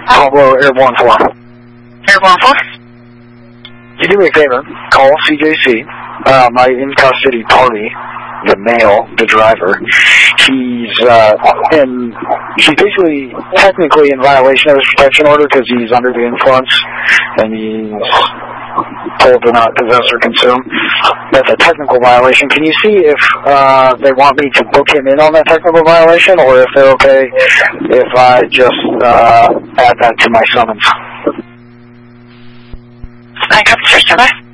Pablo, Airborne 4. Airborne 4? You do me a favor, call CJC, my in-custody party, the male, the driver. He's basically technically in violation of his protection order because he's under the influence and he's told to not possess or consume. That's a technical violation. Can you see if they want me to book him in on that technical violation, or if they're okay if I just add that to my summons? Thank you, Mr.